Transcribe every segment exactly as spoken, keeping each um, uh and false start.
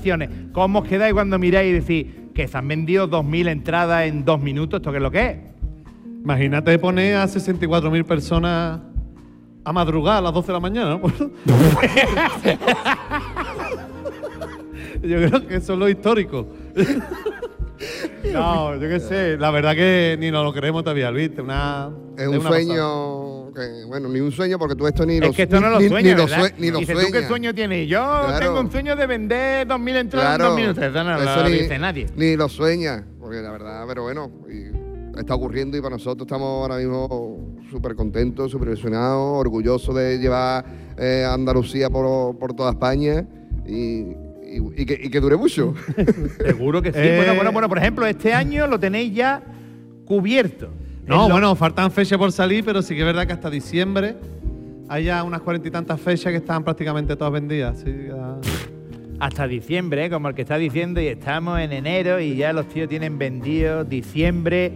sensaciones? ¿Cómo os quedáis cuando miráis y decís que se han vendido dos mil entradas en dos minutos? ¿Esto qué es lo que es? Imagínate poner a sesenta y cuatro mil personas a madrugar a las doce de la mañana, ¿no? Yo creo que eso es lo histórico. No, yo qué sé. La verdad que ni nos lo creemos todavía, ¿viste? Una, es un una sueño. Que, bueno, ni un sueño porque tú esto ni lo Es que esto no lo ni, sueña, ni, ¿verdad? lo sue, ni lo Dices, sueña. ¿tú qué sueño tienes? Yo Claro. tengo un sueño de vender dos mil entradas Claro. en dos minutos. Eso no Eso lo ni, dice nadie. Ni lo sueña, porque la verdad, pero bueno, y está ocurriendo y para nosotros estamos ahora mismo súper contentos, súper ilusionados, orgullosos de llevar eh, a Andalucía por, por toda España y, y, y, que, y que dure mucho. Seguro que sí. Eh. Bueno, bueno, bueno, por ejemplo, este año lo tenéis ya cubierto. No, Es lo- bueno, faltan fechas por salir, pero sí que es verdad que hasta diciembre hay ya unas cuarenta y tantas fechas que están prácticamente todas vendidas. Sí, ya. Hasta diciembre, ¿eh? Como el que está diciendo, y estamos en enero y ya los tíos tienen vendido diciembre.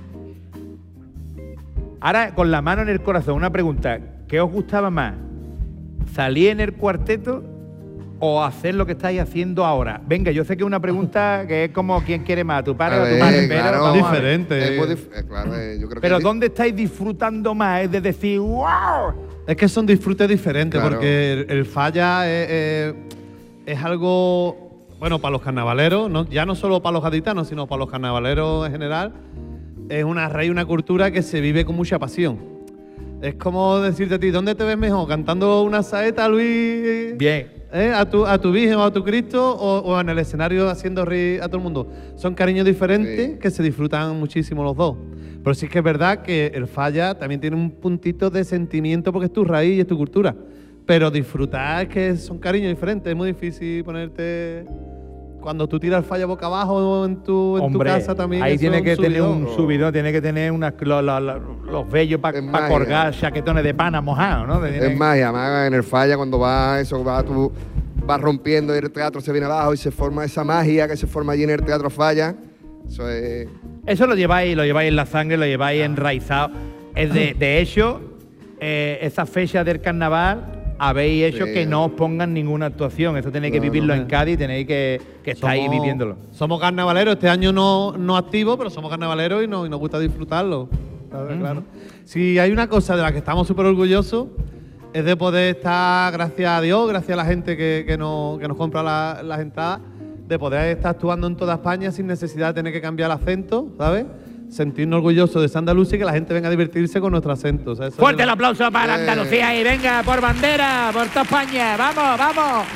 Ahora, con la mano en el corazón, una pregunta. ¿Qué os gustaba más? ¿Salir en el cuarteto o hacer lo que estáis haciendo ahora? Venga, yo sé que es una pregunta que es como ¿quién quiere más? ¿Tu padre A o tu ver, madre? Pero claro. vamos a ver. Diferente. Es muy dif- eh, claro, eh, yo creo Pero que es ¿dónde estáis disfrutando más? Es de decir, ¡wow! Es que son disfrutes diferentes, Claro. porque el, el falla es, es- es algo, bueno, para los carnavaleros, no, ya no solo para los gaditanos, sino para los carnavaleros en general, es una raíz, una cultura que se vive con mucha pasión. Es como decirte a ti, ¿dónde te ves mejor? ¿Cantando una saeta, Luis? Bien. ¿Eh? ¿A, tu, ¿A tu Virgen o a tu Cristo? O, o en el escenario haciendo reír a todo el mundo? Son cariños diferentes Sí. que se disfrutan muchísimo los dos. Pero sí que es verdad que el falla también tiene un puntito de sentimiento porque es tu raíz y es tu cultura. Pero disfrutar es que son cariños diferentes. Es muy difícil ponerte... Cuando tú tiras el falla boca abajo en tu, en tu Hombre, casa también. ahí eso tiene es que tener subidón. un subidón, tiene que tener unas, lo- lo- lo- los vellos para Es pa magia. colgar chaquetones de pana mojados, ¿no? Tiene Es que- magia, más en el falla cuando va eso, va tú vas rompiendo y el teatro se viene abajo y se forma esa magia que se forma allí en el teatro falla. Eso es. Eso lo lleváis, lo lleváis en la sangre, lo lleváis enraizado. Es de, de hecho, eh, esa fecha del carnaval habéis hecho Sí. que no os pongan ninguna actuación. Eso tenéis que No, vivirlo no. en Cádiz, tenéis que, que estar ahí Somos- viviéndolo. Somos carnavaleros, este año no, no activo, pero somos carnavaleros y, no- y nos gusta disfrutarlo. Claro, Ujú. claro. Si hay una cosa de la que estamos súper orgullosos, es de poder estar, gracias a Dios, gracias a la gente que, que, nos, que nos compra la- las entradas, de poder estar actuando en toda España sin necesidad de tener que cambiar el acento, ¿sabes? Sentirnos orgullosos de San Andalucía y que la gente venga a divertirse con nuestro acento. O sea, eso Fuerte es- el aplauso para Eh. Andalucía y venga por bandera, por toda España. ¡Vamos, vamos!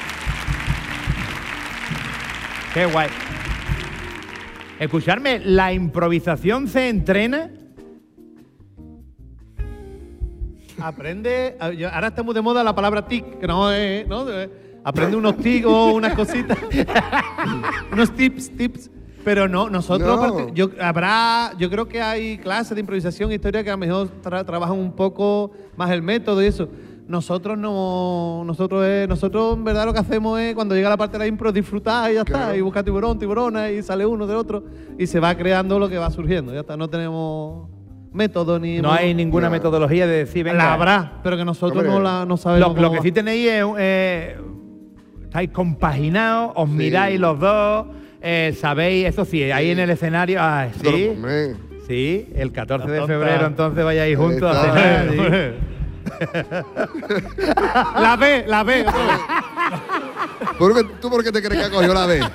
¡Qué guay! Escucharme, ¿la improvisación se entrena? Aprende, a- yo- ahora está muy de moda la palabra tic, que no es, ¿no? Eh, Aprende unos tics o unas cositas, unos tips, tips. Pero no, nosotros, No. aparte, yo, habrá, yo creo que hay clases de improvisación e historia que a lo mejor tra- trabajan un poco más el método y eso. Nosotros no, nosotros es, nosotros en verdad lo que hacemos es cuando llega la parte de la impro disfrutar y ya Claro. está, y buscar tiburón, tiburona y sale uno del otro y se va creando lo que va surgiendo, ya está, no tenemos método ni No hay ninguna No. metodología de decir, venga. la habrá, pero que nosotros Hombre, no la no sabemos. Lo, lo cómo que va. sí tenéis es. eh, estáis compaginados, os miráis los dos, eh, sabéis, eso sí, ahí en el escenario. Ah, sí. Hombre, Sí, el catorce de La febrero, tonta. entonces vayáis juntos a Está. cenar. sí. La B, la B. otra vez. ¿por qué- ¿tú por qué te crees que ha cogido la B?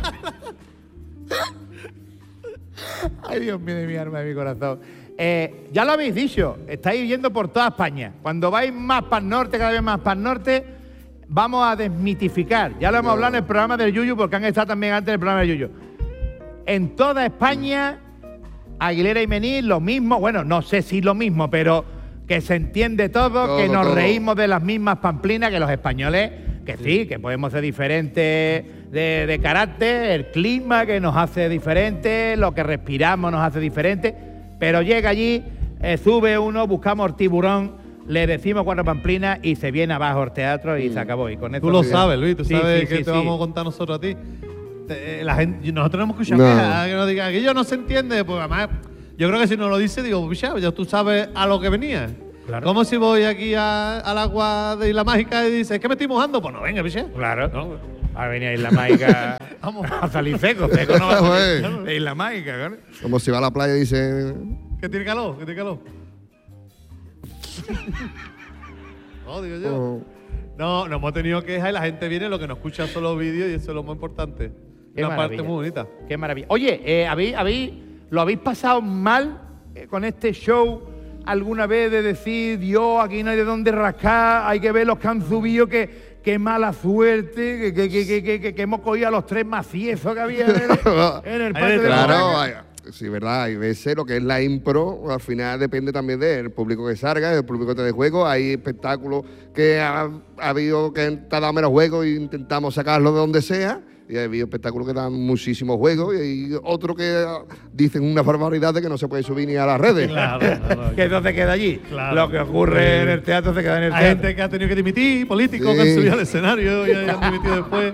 Ay, Dios mío, de mi alma, de mi corazón. Eh, ya lo habéis dicho, estáis yendo por toda España. Cuando vais más para el norte, cada vez más para el norte, vamos a desmitificar. Ya lo hemos No. hablado en el programa del Yuyu, porque han estado también antes en el programa del Yuyu. En toda España, Aguilera y Mení, lo mismo, bueno, no sé si lo mismo, pero que se entiende todo, Todo, que nos todo. reímos de las mismas pamplinas que los españoles, que sí, que podemos ser diferentes de, de carácter, el clima que nos hace diferentes, lo que respiramos nos hace diferentes, pero llega allí, eh, sube uno, buscamos el tiburón, le decimos cuatro pamplinas y se viene abajo el teatro y se acabó. Y con eso Tú lo sí. sabes, Luis, tú Sí, sabes sí, que sí, te sí. vamos a contar nosotros a ti. Te- la gente, nosotros no hemos escuchado No. quejas, que nos digan que yo no se entiende, pues además, yo creo que si nos lo dice, digo, picha, ya tú sabes a lo que venía. Claro. Como si voy aquí a- al agua de Isla Mágica y dices, ¿es que me estoy mojando? Pues no, venga, picha. Claro. No, A venir a Isla Mágica Vamos. a salir seco, seco no va a Joder. salir de Isla Mágica, ¿vale? Como si va a la playa y dice. Que tiene calor, que tiene calor. No, digo yo. oh, No, no hemos tenido quejas y la gente viene, lo que nos escucha son los vídeos y eso es lo más importante. Qué Una maravilla. parte muy bonita. Qué maravilla. Oye, eh, ¿habéis, habéis, ¿lo habéis pasado mal eh, con este show alguna vez de decir, Dios, aquí no hay de dónde rascar, hay que ver los que han subido, que qué mala suerte, que, que, que, que, que, que- que hemos cogido a los tres maciesos que había en el, en el patio de Claro, Málaga? hay- sí, verdad. Hay veces lo que es la impro, al final depende también del público que salga, del público que te dé juego. Hay espectáculos que ha, ha habido que te ha dado menos juego e intentamos sacarlo de donde sea. Y ha habido espectáculos que dan muchísimos juegos y hay otros que dicen una barbaridad de que no se puede subir ni a las redes. Claro, claro. Que eso se queda allí. Claro. Lo que ocurre en el teatro se queda en el Hay teatro. gente que ha tenido que dimitir, políticos que Sí. han subido al escenario y han dimitido después.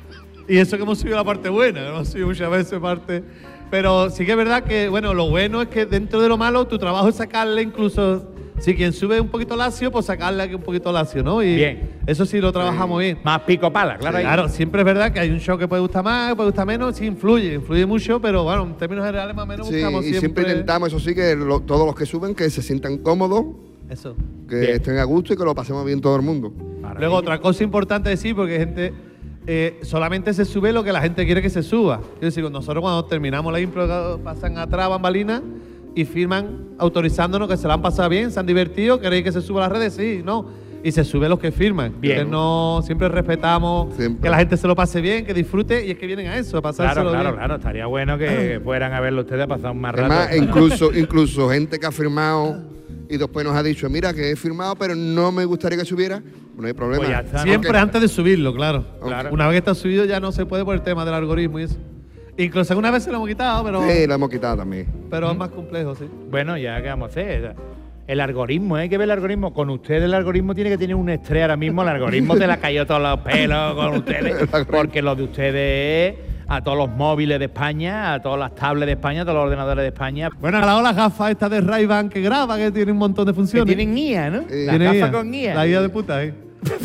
Y eso que hemos subido la parte buena, hemos subido muchas veces parte. Pero sí que es verdad que, bueno, lo bueno es que dentro de lo malo, tu trabajo es sacarle incluso. Si quien sube un poquito lacio, pues sacarle aquí un poquito lacio, ¿no? Y Bien. eso sí lo trabajamos bien. Más pico pala, claro. ahí. Claro, siempre es verdad que hay un show que puede gustar más, puede gustar menos, sí influye, influye mucho, pero bueno, en términos generales más o menos Sí, buscamos y siempre. siempre intentamos, eso sí, que lo- todos los que suben que se sientan cómodos, Eso. que Bien. estén a gusto y que lo pasemos bien todo el mundo. Maravilla. Luego, otra cosa importante decir, porque gente eh, solamente se sube lo que la gente quiere que se suba. Es decir, nosotros cuando terminamos la impro pasan atrás bambalinas y firman autorizándonos que se la han pasado bien, se han divertido, queréis que se suba a las redes, sí, no. Y se sube los que firman. Bien. Entonces, no, siempre respetamos Siempre. que la gente se lo pase bien, que disfrute, y es que vienen a eso, a pasárselo Claro, claro, bien. claro. Estaría bueno que fueran a verlo ustedes a pasar un más rato. Además, incluso, incluso gente que ha firmado y después nos ha dicho, mira, que he firmado, pero no me gustaría que subiera, no hay problema. Pues ya está, ¿no? Siempre Porque- antes de subirlo, claro. Claro. Una vez que está subido ya no se puede por el tema del algoritmo y eso. Incluso alguna vez se lo hemos quitado, pero, Sí, lo hemos quitado también. pero es más complejo, sí. Bueno, ya, ¿qué vamos a hacer? El algoritmo, ¿eh? hay que ver el algoritmo. Con ustedes el algoritmo tiene que tener un estrés ahora mismo. El algoritmo te la cayó todos los pelos con ustedes. Porque lo de ustedes es a todos los móviles de España, a todas las tablets de España, a todos los ordenadores de España. Bueno, a la hora las gafas estas de Ray-Ban que graba, que tiene un montón de Que funciones. tienen I A, ¿no? Sí. La Tiene gafa I A. con I A. La I A de puta, ¿eh?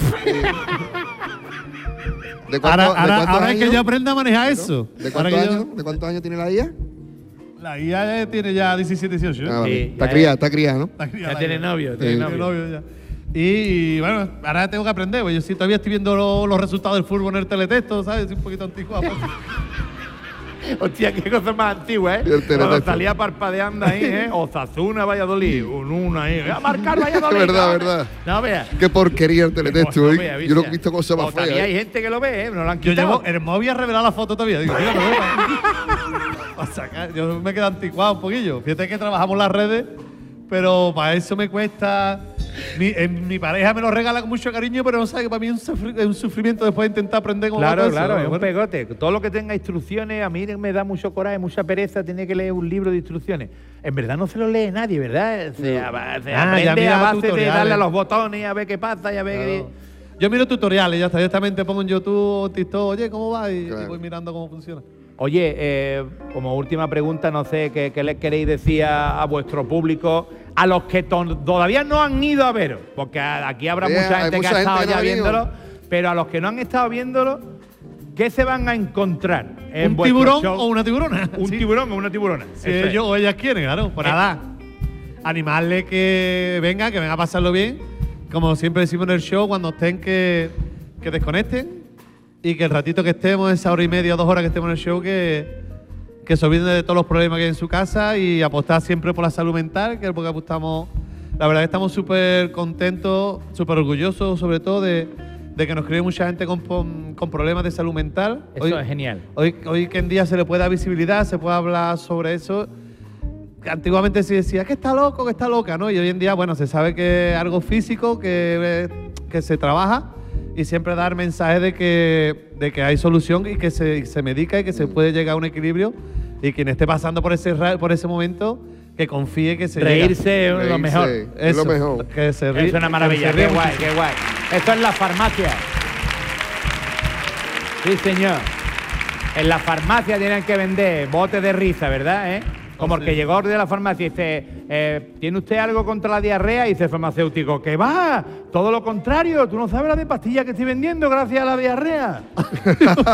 ¿De cuánto- Ahora, de ahora, cuántos ahora es que años? yo aprenda a manejar eso. ¿De Ahora cuántos, que yo- años, ¿De cuántos años tiene la I A? La I A ya tiene ya diecisiete, dieciocho. ¿eh? Ah, vale. Sí, está ya criada, es. está criada, ¿no? Está criada Ya la tiene I A. novio, tiene Sí. Tiene novio. novio ya. Y, y, bueno, ahora tengo que aprender, pues yo sí todavía estoy viendo lo- los resultados del fútbol en el teletexto, ¿sabes? Soy un poquito anticuado. pues. Hostia, qué cosa más antigua, ¿eh? Y el Cuando teletexto. salía parpadeando ahí, ¿eh? Osasuna, Valladolid, un uno ahí. ¡A marcar Valladolid! Verdad, cabrones! verdad. No veas. Qué porquería el teletexto, No ¿eh? vea, Yo no he Vicia. visto cosas más O todavía feas. hay ¿eh? gente que lo ve, ¿eh? No lo han Yo quitado. llevo, el móvil a revelar la foto todavía. Digo, mira, pero bueno. Pa' sacar- yo me quedo anticuado un poquillo. Fíjate que trabajamos las redes, pero para eso me cuesta. Mi, en- mi pareja me lo regala con mucho cariño, pero no sabe que para mí es un, sufri- es un sufrimiento después de intentar aprender cómo va Claro, todo eso. claro, es un Bueno, pegote. Todo lo que tenga instrucciones, a mí me da mucho coraje, mucha pereza, tiene que leer un libro de instrucciones. En verdad no se lo lee nadie, ¿verdad? Se, a- se Ah, ya aprende mira a base de tutoriales. darle a los botones y a ver qué pasa y a ver claro. Yo miro tutoriales, ya está. Directamente pongo en YouTube, TikTok, oye, ¿cómo va? Y, Claro. y voy mirando cómo funciona. Oye, eh, como última pregunta, no sé qué, qué les queréis decir a, a vuestro público, a los que to- todavía no han ido a veros, porque a- aquí habrá Sí, mucha hay gente que mucha ha gente estado que no ya ha venido. viéndolo, pero a los que no han estado viéndolo, ¿qué se van a encontrar en ¿Un vuestro tiburón show? o una tiburona? Un Sí. tiburón o una tiburona. Si Eso es. ellos o ellas quieren, claro. Pues Eh. nada, animarle que venga, que venga a pasarlo bien. Como siempre decimos en el show, cuando estén que, que desconecten y que el ratito que estemos, esa hora y media o dos horas que estemos en el show, que, que se olviden de todos los problemas que hay en su casa y apostar siempre por la salud mental, que es porque apostamos. La verdad que estamos súper contentos, súper orgullosos sobre todo de, de que nos cree mucha gente con, con- con problemas de salud mental. Eso es genial. Hoy, hoy que en día se le puede dar visibilidad, se puede hablar sobre eso. Antiguamente se decía que está loco, que está loca, ¿no? Y hoy en día, bueno, se sabe que es algo físico, que, que se trabaja y siempre dar mensajes de que, de que hay solución y que se, y se medica y que se puede llegar a un equilibrio. Y quien esté pasando por ese, ra- por ese momento, que confíe que se Reírse es lo Reírse. mejor. Es lo Eso, mejor. Que se ríe- Es una que maravilla, se ríe qué guay, muchísimo. qué guay. Esto es la farmacia. Sí, señor. En la farmacia tienen que vender botes de risa, ¿verdad? ¿Eh? Como el que llegó de la farmacia y dice, eh, ¿tiene usted algo contra la diarrea? Y dice el farmacéutico, ¿qué va? Todo lo contrario, tú no sabes la de pastillas que estoy vendiendo gracias a la diarrea.